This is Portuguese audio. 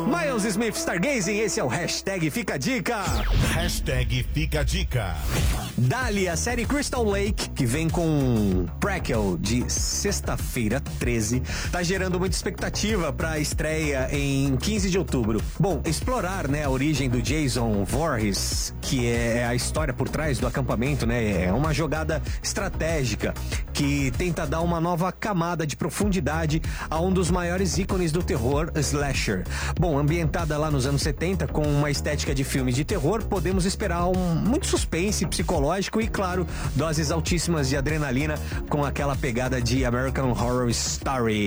Miles Smith Stargazing, esse é o hashtag Fica a Dica. Hashtag Fica a Dica. Dali, a série Crystal Lake, que vem com Prequel de sexta-feira 13, tá gerando muita expectativa pra estreia em 15 de outubro. Bom, explorar, né, a origem do Jason Voorhees, que é a história por trás do acampamento, né, é uma jogada estratégica que tenta dar uma nova camada de profundidade a um dos maiores ícones do terror slasher. Bom, ambientada lá nos anos 70 com uma estética de filmes de terror, podemos esperar muito suspense psicológico e, claro, doses altíssimas de adrenalina com aquela pegada de American Horror Story.